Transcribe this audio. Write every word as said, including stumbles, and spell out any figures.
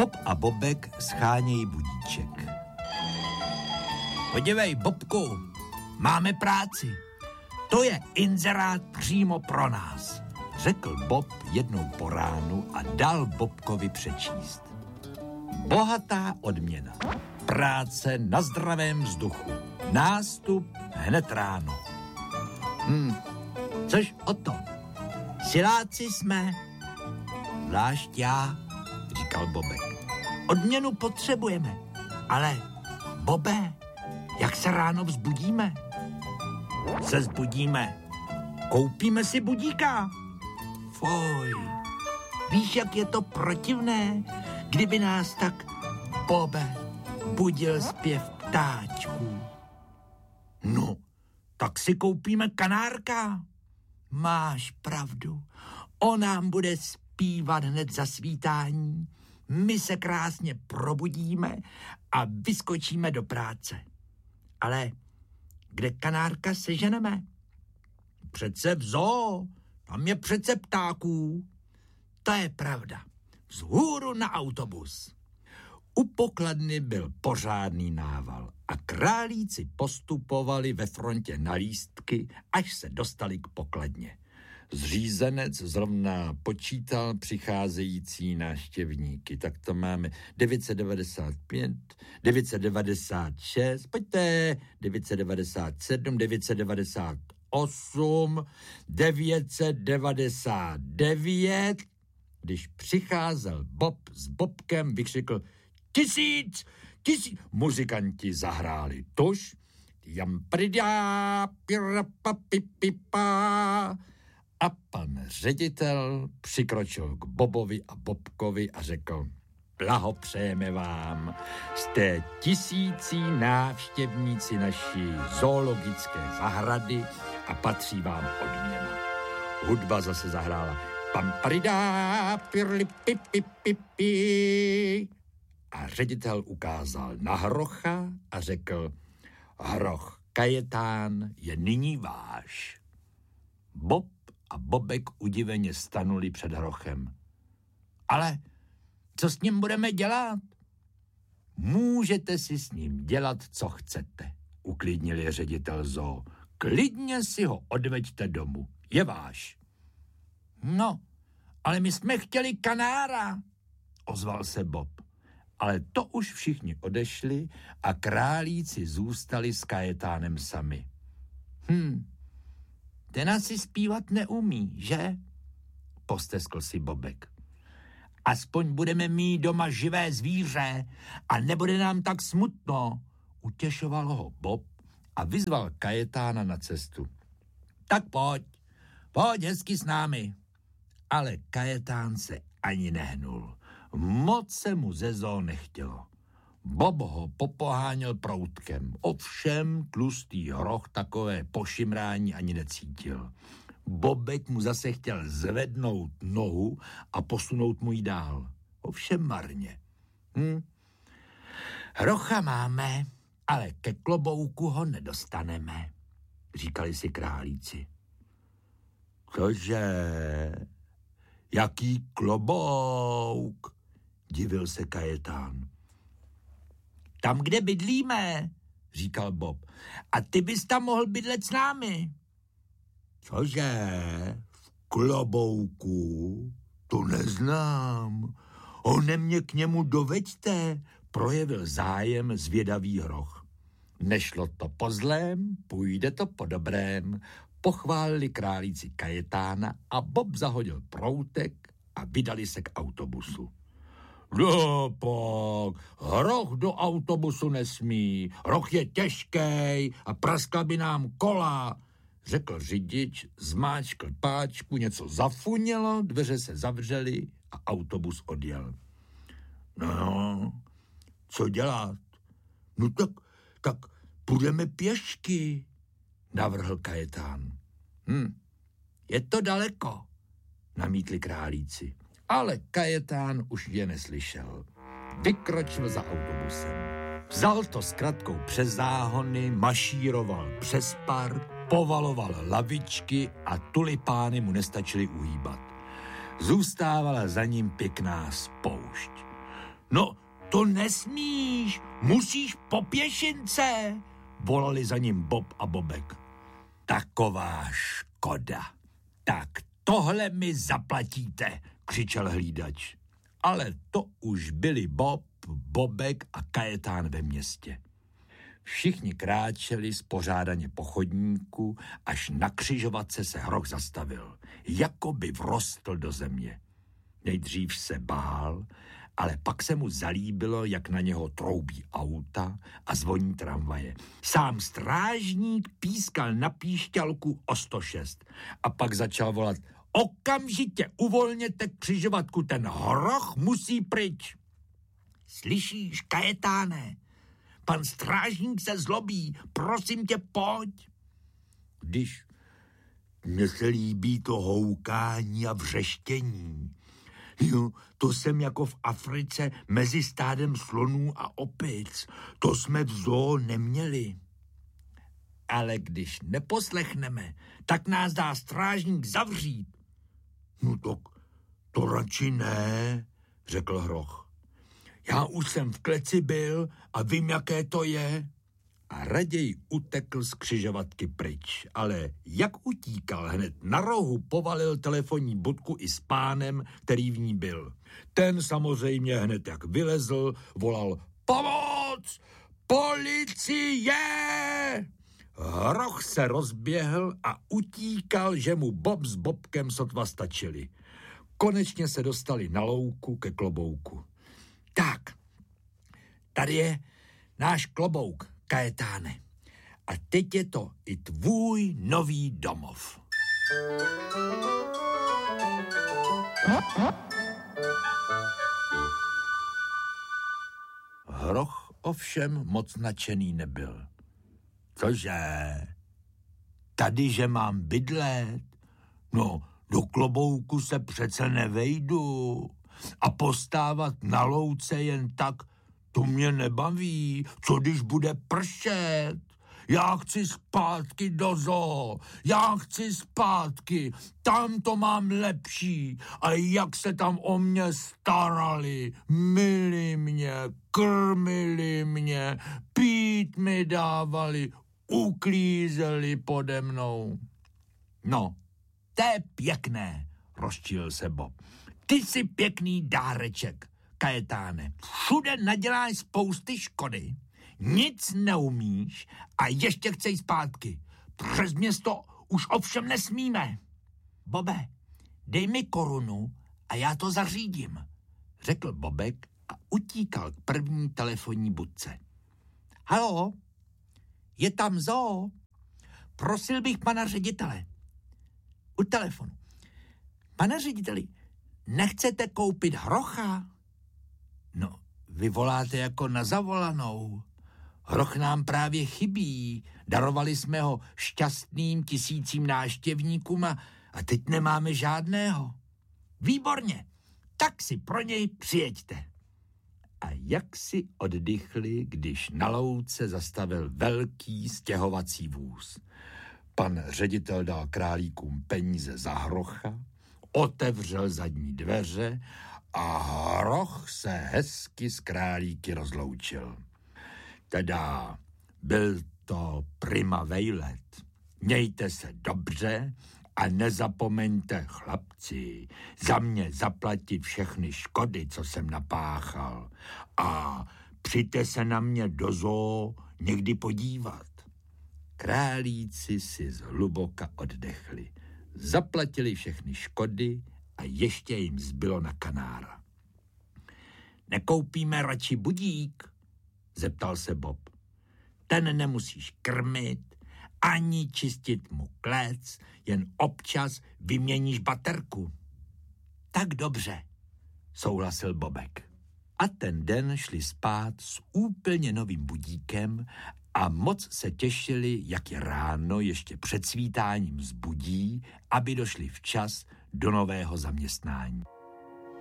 Bob a Bobek schánějí budíček. Podívej, Bobku, máme práci. To je inzerát přímo pro nás, řekl Bob jednou po ránu a dal Bobkovi přečíst. Bohatá odměna, práce na zdravém vzduchu, nástup hned ráno. Hm, což o to? Siláci jsme, zvlášť já, říkal Bobek. Odměnu potřebujeme, ale Bobe, jak se ráno vzbudíme? Se vzbudíme, koupíme si budíka. Foj, víš, jak je to protivné, kdyby nás tak, Bobe, budil zpěv ptáčků. No, tak si koupíme kanárka. Máš pravdu, on nám bude zpívat hned za svítání, my se krásně probudíme a vyskočíme do práce. Ale kde kanárka seženeme? Přece v zoo, tam je přece ptáků. To je pravda, vzhůru na autobus. U pokladny byl pořádný nával a králíci postupovali ve frontě na lístky, až se dostali k pokladně. Zřízenec zrovna počítal přicházející návštěvníky. Tak to máme devět set devadesát pět, devět set devadesát šest, pojďte, devět set devadesát sedm, devět set devadesát osm, devět set devadesát devět. Když přicházel Bob s Bobkem, vykřikl tisíc, tisíc. Muzikanti zahráli tuž. Jampridá, pirapapipipa. A pan ředitel přikročil k Bobovi a Bobkovi a řekl: blahopřejeme vám, jste tisící návštěvníci naší zoologické zahrady a patří vám odměna. Hudba zase zahrála pamparida, pirlipipipipi. A ředitel ukázal na Hrocha a řekl: Hroch Kajetán je nyní váš. Bob a Bobek udiveně stanuli před Hrochem. Ale co s ním budeme dělat? Můžete si s ním dělat, co chcete, uklidnil je ředitel zoo. Klidně si ho odveďte domů, je váš. No, ale my jsme chtěli kanára, ozval se Bob. Ale to už všichni odešli a králíci zůstali s Kajetánem sami. Hm, ten asi zpívat neumí, že? Posteskl si Bobek. Aspoň budeme mít doma živé zvíře a nebude nám tak smutno, utěšoval ho Bob a vyzval Kajetána na cestu. Tak pojď, pojď hezky s námi. Ale Kajetán se ani nehnul. Moc se mu ze zoo nechtělo. Bob ho popoháněl proutkem. Ovšem tlustý Hroch takové pošimrání ani necítil. Bobek mu zase chtěl zvednout nohu a posunout mu ji dál. Ovšem marně. Hm? Hrocha máme, ale ke klobouku ho nedostaneme, říkali si králíci. Cože? Jaký klobouk? Divil se Kajetán. Tam, kde bydlíme, říkal Bob. A ty bys tam mohl bydlet s námi. Cože? V klobouku? To neznám. One mě k němu doveďte, projevil zájem zvědavý Hroch. Nešlo to po zlém, půjde to po dobrém, pochválili králíci Kajetána a Bob zahodil proutek a vydali se k autobusu. No pak, Hroch do autobusu nesmí, Hroch je těžkej a praskla by nám kola, řekl řidič, zmáčkl páčku, něco zafunělo, dveře se zavřely a autobus odjel. No, co dělat? No tak, tak půjdeme pěšky, navrhl Kajetán. Hm, je to daleko, namítli králíci. Ale Kajetán už je neslyšel. Vykročil za autobusem. Vzal to s kratkou přes záhony, mašíroval přes park, povaloval lavičky a tulipány mu nestačily uhýbat. Zůstávala za ním pěkná spoušť. No, to nesmíš, musíš po pěšince, volali za ním Bob a Bobek. Taková škoda. Tak tohle mi zaplatíte, křičel hlídač. Ale to už byli Bob, Bobek a Kajetán ve městě. Všichni kráčeli spořádaně po chodníku, až na křižovatce se Hroch zastavil, jako by vrostl do země. Nejdřív se bál, ale pak se mu zalíbilo, jak na něho troubí auta a zvoní tramvaje. Sám strážník pískal na píšťalku o sto šest a pak začal volat: okamžitě uvolněte křižovatku, ten Hroch musí pryč. Slyšíš, Kajetáne? Pan strážník se zlobí, prosím tě, pojď. Když mně se líbí to houkání a vřeštění. Jo, to jsem jako v Africe mezi stádem slonů a opic. To jsme v zoo neměli. Ale když neposlechneme, tak nás dá strážník zavřít. No tak to radši ne, řekl Hroch. Já už jsem v kleci byl a vím, jaké to je. A raději utekl z křižovatky pryč, ale jak utíkal, hned na rohu povalil telefonní budku i s pánem, který v ní byl. Ten samozřejmě hned jak vylezl, volal: pomoc! Policie! Hroch se rozběhl a utíkal, že mu Bob s Bobkem sotva stačili. Konečně se dostali na louku ke klobouku. Tak, tady je náš klobouk, Kajetáne. A teď je to i tvůj nový domov. Hroch ovšem moc nadšený nebyl. Cože? Tady, že mám bydlet? No, do klobouku se přece nevejdu. A postávat na louce jen tak, to mě nebaví. Co když bude pršet? Já chci zpátky do zoo. Já chci zpátky. Tam to mám lepší. A jak se tam o mě starali. Mili mě, krmili mě, pít mi dávali, uklízeli pode mnou. No, to je pěkné, rozčílil se Bob. Ty jsi pěkný dáreček, Kajetáne. Všude naděláš spousty škody, nic neumíš a ještě chceš zpátky. Přes město už ovšem nesmíme. Bobe, dej mi korunu a já to zařídím, řekl Bobek a utíkal k první telefonní budce. Haló, je tam zoo? Prosil bych pana ředitele. U telefonu. Pane řediteli, nechcete koupit Hrocha? No, vy voláte jako na zavolanou. Hroch nám právě chybí. Darovali jsme ho šťastným tisícím návštěvníkům a, a teď nemáme žádného. Výborně, tak si pro něj přijeďte. A jak si oddychli, když na louce zastavil velký stěhovací vůz. Pan ředitel dal králíkům peníze za Hrocha, otevřel zadní dveře a Hroch se hezky s králíky rozloučil. Teda byl to prima vejlet. Mějte se dobře a nezapomeňte, chlapci, za mě zaplatit všechny škody, co jsem napáchal. A přijďte se na mě do zoo někdy podívat. Králíci si zhluboka oddechli. Zaplatili všechny škody a ještě jim zbylo na kanára. Nekoupíme radši budík? Zeptal se Bob. Ten nemusíš krmit, ani čistit mu klec, jen občas vyměníš baterku. Tak dobře, souhlasil Bobek. A ten den šli spát s úplně novým budíkem a moc se těšili, jak je ráno ještě před svítáním zbudí, aby došli včas do nového zaměstnání.